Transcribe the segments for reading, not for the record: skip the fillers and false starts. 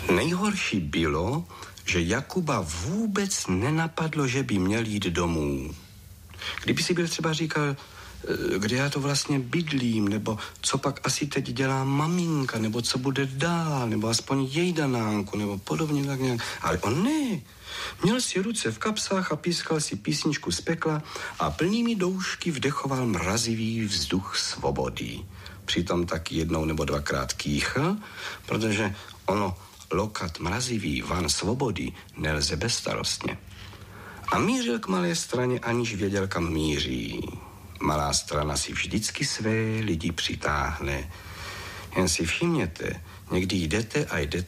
Nejhorší bylo, že Jakuba vůbec nenapadlo, že by měl jít domů. Kdyby si byl třeba říkal, kde já to vlastně bydlím, nebo co pak asi teď dělá maminka, nebo co bude dál, nebo aspoň její danánku, nebo podobně tak nějak. Ale on ne. Měl si ruce v kapsách a pískal si písničku z pekla a plnými doušky vdechoval mrazivý vzduch svobody. Přitom taky jednou nebo dvakrát kýchl, protože ono lokat mrazivý van svobody nelze bezstarostně. A mířil k malé straně, aniž věděl, kam míří. Malá strana si vždycky své lidi přitáhne. Jen si všimněte, někdy jdete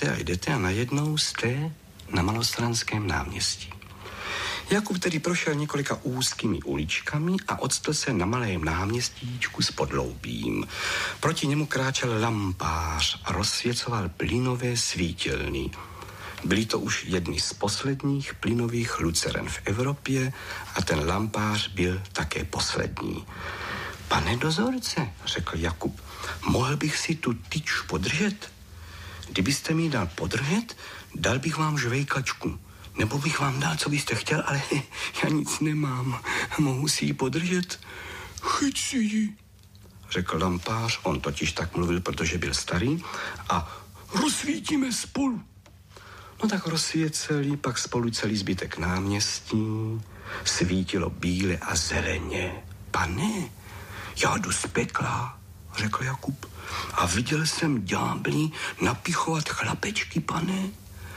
a najednou jste na Malostranském náměstí. Jakub tedy prošel několika úzkými uličkami a octl se na malém náměstíčku s podloubím. Proti němu kráčel lampář a rozsvěcoval plynové svítilny. Byly to už jedny z posledních plynových luceren v Evropě a ten lampář byl také poslední. Pane dozorce, řekl Jakub, mohl bych si tu tyč podržet? Kdybyste mi dal podržet, dal bych vám žvejkačku. Nebo bych vám dal, co byste chtěl, ale já nic nemám. Mohu si ji podržet? Chyť si ji, řekl lampář, on totiž tak mluvil, protože byl starý, a rozsvítíme spolu. No tak rozsvěceli pak spolu celý zbytek náměstí. Svítilo bíle a zeleně. Pane, já jdu z pekla, řekl Jakub, a viděl jsem ďábly napichovat chlapečky, pane.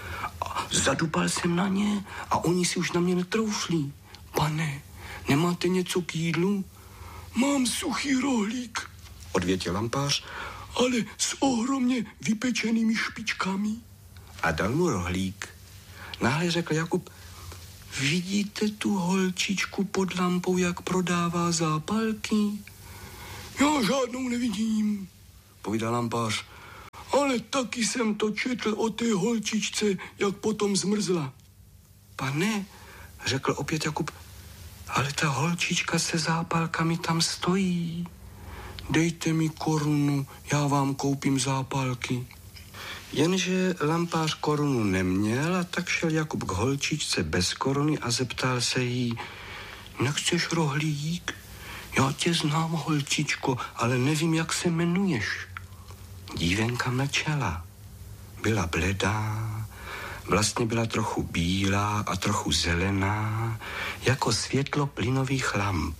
A zadupal jsem na ně a oni si už na mě netrouflí. Pane, nemáte něco k jídlu? Mám suchý rohlík, odvětil lampář, ale s ohromně vypečenými špičkami. A dal mu rohlík. Náhle řekl Jakub, vidíte tu holčičku pod lampou, jak prodává zápalky? Já žádnou nevidím, povídal lampář, ale taky jsem to četl o té holčičce, jak potom zmrzla. Pane, řekl opět Jakub, ale ta holčička se zápalkami tam stojí. Dejte mi korunu, já vám koupím zápalky. Jenže lampář korunu neměl a tak šel Jakub k holčičce bez koruny a zeptal se jí, nechceš rohlík? Já tě znám, holčičko, ale nevím, jak se jmenuješ. Dívenka mlčela. Byla bledá, vlastně byla trochu bílá a trochu zelená, jako světlo plynových lamp.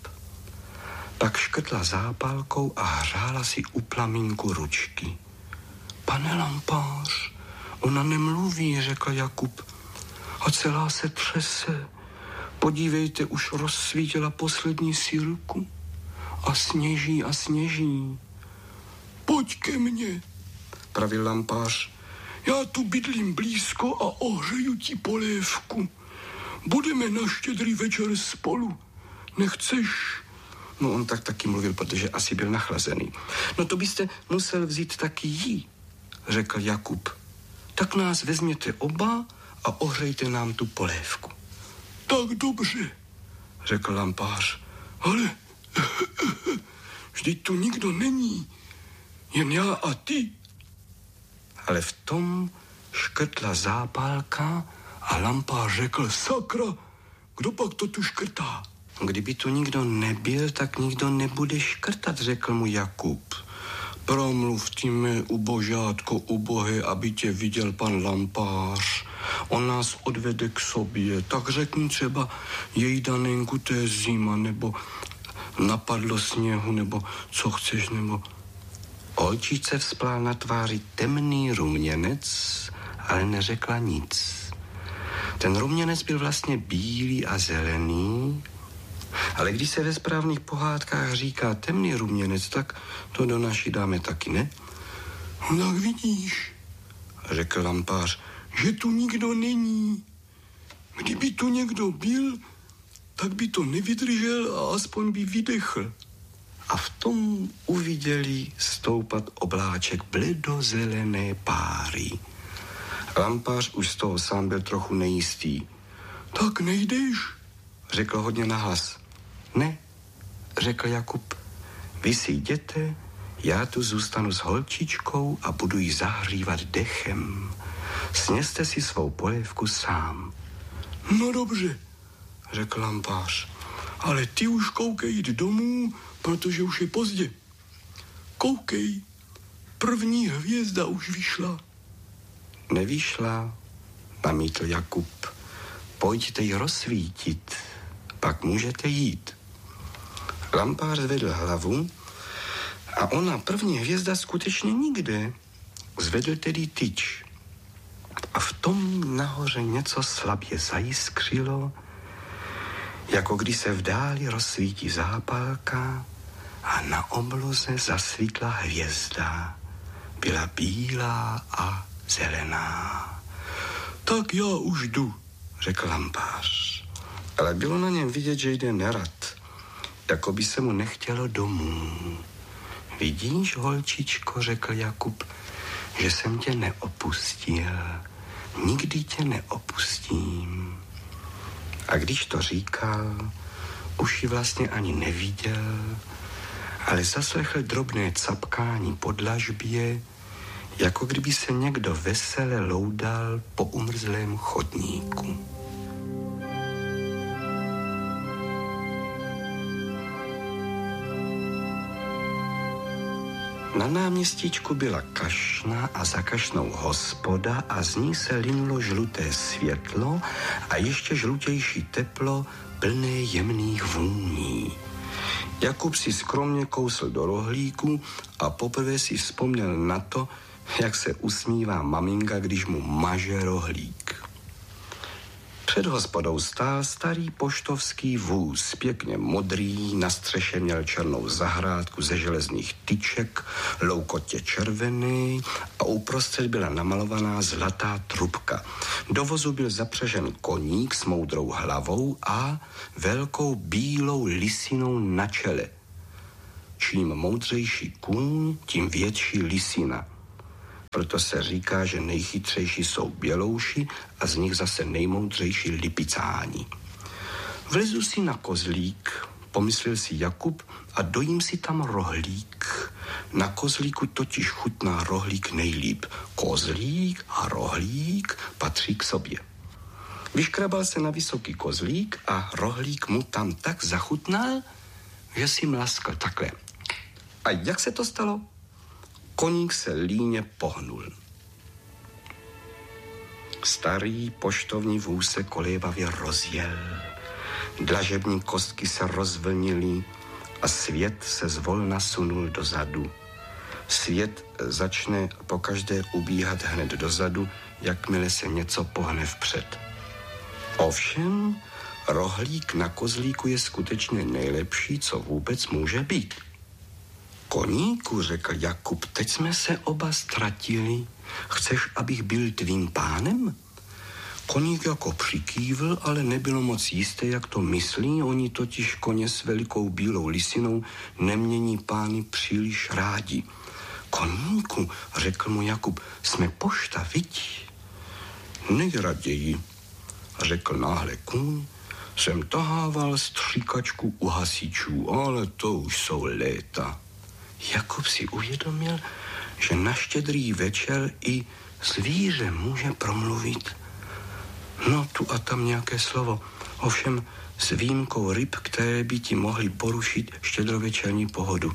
Pak škrtla zápalkou a hřála si u plamínku ručky. Pane lampář, ona nemluví, řekl Jakub, a celá se třese. Podívejte, už rozsvítila poslední sílku a sněží a sněží. Pojď ke mně, pravil lampář. Já tu bydlím blízko a ohřeju ti polévku. Budeme na Štědrý večer spolu. Nechceš? No on tak taky mluvil, protože asi byl nachlazený. No to byste musel vzít taky jí, řekl Jakub. Tak nás vezměte oba a ohřejte nám tu polévku. Tak dobře, řekl lampář. Ale vždyť tu nikdo není, jen já a ty. Ale v tom škrtla zápálka a lampář řekl, sakra, kdo pak to tu škrtá? Kdyby tu nikdo nebyl, tak nikdo nebude škrtat, řekl mu Jakub. Promluv ty mé ubožátko ubohé, aby tě viděl pan lampář. On nás odvede k sobě, tak řekni třeba její danenku, to je zima, nebo napadlo sněhu, nebo co chceš, nebo... Holčičce vzplál na tváři temný ruměnec, ale neřekla nic. Ten ruměnec byl vlastně bílý a zelený, ale když se ve správných pohádkách říká temný ruměnec, tak to do naší dáme taky, ne? No tak vidíš, řekl lampář, že tu nikdo není. Kdyby tu někdo byl, tak by to nevydržel a aspoň by vydechl. A v tom uviděli stoupat obláček bledozelené páry. Lampář už z toho sám byl trochu nejistý. Tak nejdeš? Řekl hodně nahlas. Ne, řekl Jakub. Vy si jděte, já tu zůstanu s holčičkou a budu ji zahřívat dechem. Sněste si svou polévku sám. No dobře, řekl lampář, ale ty už koukej jít domů, protože už je pozdě. Koukej, první hvězda už vyšla. Nevyšla, namítl Jakub. Pojďte ji rozsvítit, pak můžete jít. Lampář zvedl hlavu a ona, první hvězda, skutečně nikde. Zvedl tedy tyč. A v tom nahoře něco slabě zajiskřilo, jako když se v dáli rozsvítí zápalka a na obloze zasvítla hvězda. Byla bílá a zelená. Tak já už jdu, řekl lampář. Ale bylo na něm vidět, že jde nerad, jako by se mu nechtělo domů. Vidíš, holčičko, řekl Jakub, že jsem tě neopustil. Nikdy tě neopustím. A když to říkal, už ji vlastně ani neviděl, ale zaslechl drobné capkání po dlažbě, jako kdyby se někdo vesele loudal po umrzlém chodníku. Na náměstíčku byla kašna a za kašnou hospoda a z ní se linulo žluté světlo a ještě žlutější teplo plné jemných vůní. Jakub si skromně kousl do rohlíku a poprvé si vzpomněl na to, jak se usmívá maminka, když mu maže rohlík. Před hospodou stál starý poštovský vůz, pěkně modrý, na střeše měl černou zahrádku ze železných tyček, loukotě červený a uprostřed byla namalovaná zlatá trubka. Do vozu byl zapřežen koník s moudrou hlavou a velkou bílou lisinou na čele. Čím moudřejší kůň, tím větší lisina. Proto se říká, že nejchytřejší jsou bělouši a z nich zase nejmoudřejší lipicáni. Vlezu si na kozlík, pomyslel si Jakub, a dojím si tam rohlík. Na kozlíku totiž chutná rohlík nejlíp. Kozlík a rohlík patří k sobě. Vyškrabal se na vysoký kozlík a rohlík mu tam tak zachutnal, že si mlaskl takhle. A jak se to stalo? Koník se líně pohnul. Starý poštovní vůz se kolébavě rozjel. Dlažební kostky se rozvlnily a svět se zvolna sunul dozadu. Svět začne pokaždé ubíhat hned dozadu, jakmile se něco pohne vpřed. Ovšem, rohlík na kozlíku je skutečně nejlepší, co vůbec může být. Koníku, řekl Jakub, teď jsme se oba ztratili. Chceš, abych byl tvým pánem? Koník jako přikývl, ale nebylo moc jisté, jak to myslí. Oni totiž koně s velikou bílou lisinou nemění pány příliš rádi. Koníku, řekl mu Jakub, jsme pošta, viď? Nejraději, řekl náhle kůň, jsem tahával stříkačku u hasičů, ale to už jsou léta. Jakub si uvědomil, že na Štědrý večer i zvíře může promluvit. No tu a tam nějaké slovo, ovšem s výjimkou ryb, které by ti mohly porušit štědrovečerní pohodu.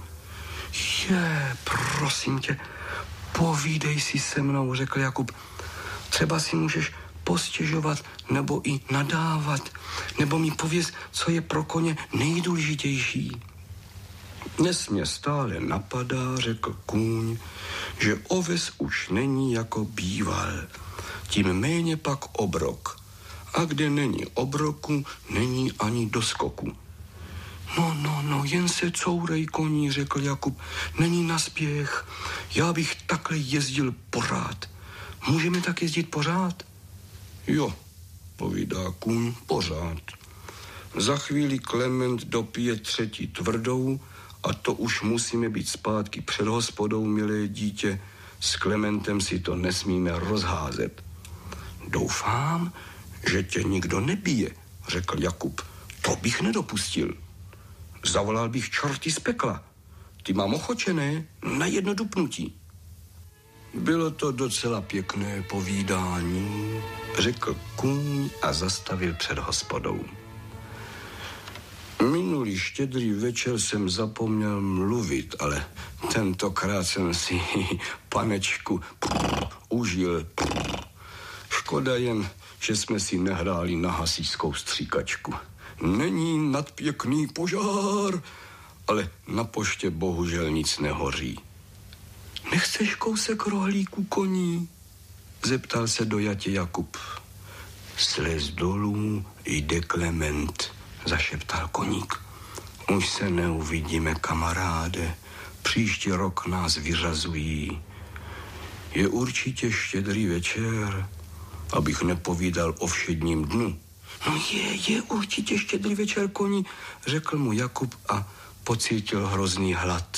Prosím tě, povídej si se mnou, řekl Jakub. Třeba si můžeš postěžovat nebo i nadávat, nebo mi pověz, co je pro koně nejdůležitější. Dnes mě stále napadá, řekl kůň, že oves už není jako býval, tím méně pak obrok. A kde není obroku, není ani doskoku. No, jen se courej koní, řekl Jakub, není naspěch, já bych takhle jezdil pořád. Můžeme tak jezdit pořád? Jo, povídá kůň, pořád. Za chvíli Klement dopije 3. tvrdou a to už musíme být zpátky před hospodou, milé dítě. S Klementem si to nesmíme rozházet. Doufám, že tě nikdo nebije, řekl Jakub. To bych nedopustil. Zavolal bych čorty z pekla. Ty mám ochočené na jedno dupnutí. Bylo to docela pěkné povídání, řekl kůň a zastavil před hospodou. Minulý štědrý večer jsem zapomněl mluvit, ale tentokrát jsem si, panečku, užil. Škoda jen, že jsme si nehráli na hasičskou stříkačku. Není nadpěkný požár, ale na poště bohužel nic nehoří. Nechceš kousek rohlíku koní? Zeptal se dojatě Jakub. Slez dolů jde Klement, zašeptal koník. Už se neuvidíme, kamaráde. Příští rok nás vyřazují. Je určitě štědrý večer, abych nepovídal o všedním dnu. No je určitě štědrý večer, koní, řekl mu Jakub a pocítil hrozný hlad.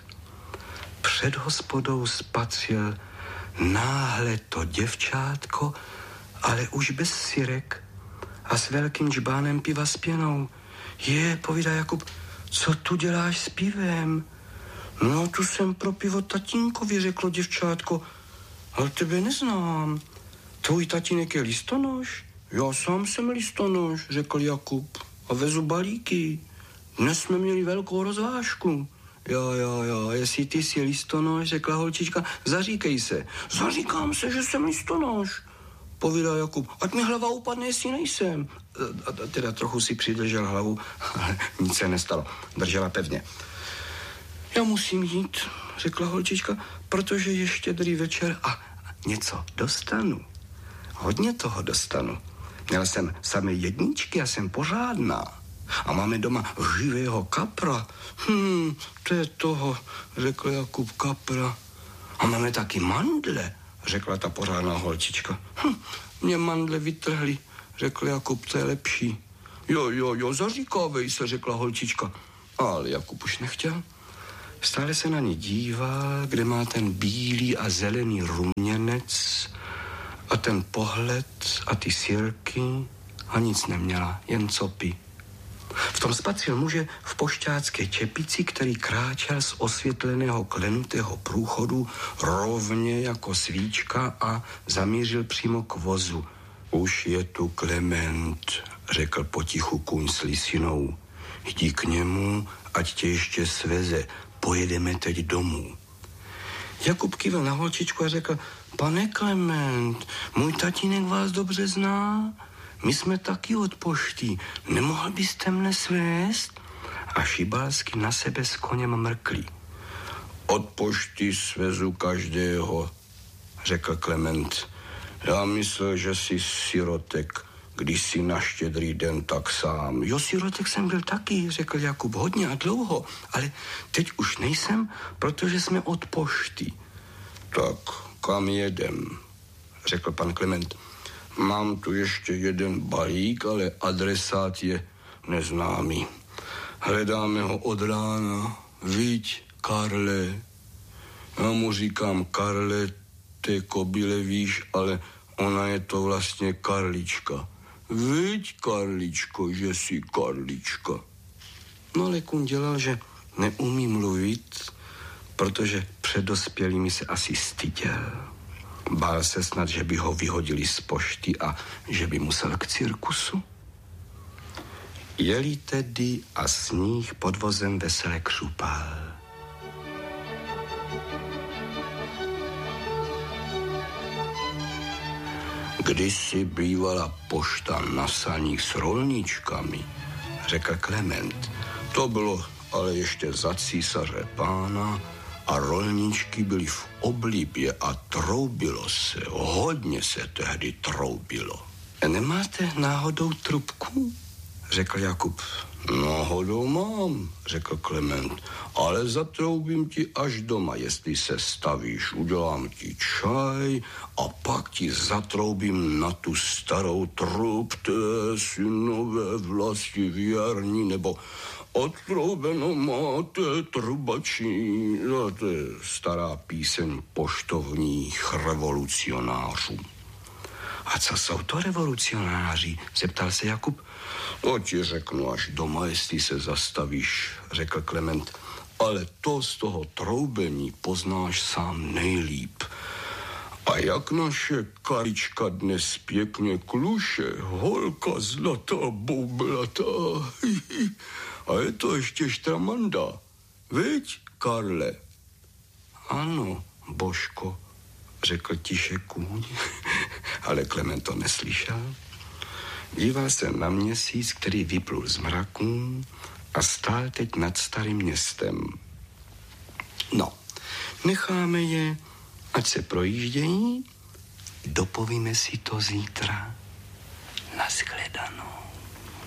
Před hospodou spatřil náhle to děvčátko, ale už bez sirek a s velkým džbánem piva s pěnou. Povídá Jakub, co tu děláš s pivem? No, tu jsem pro pivo tatínkovi, řeklo děvčátko, ale tebe neznám. Tvůj tatínek je listonoš? Já sám jsem listonoš, řekl Jakub, a vezu balíky. Dnes jsme měli velkou rozvážku. Jo, jestli ty jsi listonoš, řekla holčička, zaříkej se. Zaříkám se, že jsem listonoš, povídá Jakub. Ať mi hlava upadne, jestli nejsem. A teda trochu si přidržel hlavu, ale nic se nestalo. Držela pevně. Já musím jít, řekla holčička, protože je štědrý večer a něco dostanu. Hodně toho dostanu. Měl jsem samé jedničky a jsem pořádná. A máme doma živého kapra. To je toho, řekl Jakub, kapra. A máme taky mandle, řekla ta pořádná holčička. Mě mandle vytrhli, řekl Jakub, to je lepší. Jo, zaříkávej se, řekla holčička. Ale Jakub už nechtěl. Stále se na ní díval, kde má ten bílý a zelený ruměnec a ten pohled a ty sirky a nic neměla, jen copy. V tom spatřil muže v pošťácké čepici, který kráčel z osvětleného klenutého průchodu rovně jako svíčka a zamířil přímo k vozu. Už je tu Klement, řekl potichu kůň s lisinou. Jdi k němu, ať tě ještě sveze, pojedeme teď domů. Jakub kývil na holčičku a řekl, pane Klement, můj tatínek vás dobře zná. My jsme taky od pošty. Nemohl byste mne svést? A šibalsky na sebe s koněm mrkli. Od pošty svezu každého, řekl Klement. Já myslel, že jsi sirotek, když jsi na štědrý den tak sám. Jo, sirotek jsem byl taky, řekl Jakub, hodně a dlouho, ale teď už nejsem, protože jsme od pošty. Tak kam jedem, řekl pan Klement. Mám tu ještě jeden balík, ale adresát je neznámý. Hledáme ho od rána. Viď, Karle. Já mu říkám Karle, té kobyle víš, ale ona je to vlastně Karlička. Viď, Karličko, že jsi Karlička. No ale kůň dělal, že neumí mluvit, protože před dospělými se asi styděl. Bál se snad, že by ho vyhodili z pošty a že by musel k cirkusu. Jeli tedy a sníh pod vozem vesele křupal. Kdysi bývala pošta na saních s rolničkami, řekl Klement. To bylo ale ještě za císaře pána a rolničky byly v oblibě a troubilo se, hodně se tehdy troubilo. Nemáte náhodou trubku? Řekl Jakub. Náhodou mám, řekl Klement, ale zatroubím ti až doma, jestli se stavíš, udělám ti čaj a pak ti zatroubím na tu starou trub, té synové vlasti věrní, nebo odtroubeno máte trubačí. No, to je stará píseň poštovních revolucionářů. A co jsou to revolucionáři? Zeptal se Jakub. To ti řeknu až doma, jestli se zastavíš, řekl Klement. Ale to z toho troubení poznáš sám nejlíp. A jak naše Karička dnes pěkně kluše, holka zlatá, boublatá. A je to ještě štramanda. Viď, Karle? Ano, Božko, řekl tiše kůň, ale Klement to neslyšel. Díval se na měsíc, který vyplul z mraků a stál teď nad starým městem. No, necháme je, ať se projíždějí, dopovíme si to zítra. Naschle.